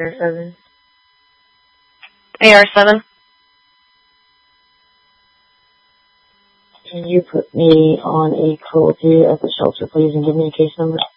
AR7. AR7. Can you put me on a cruelty at the shelter, please, and give me a case number?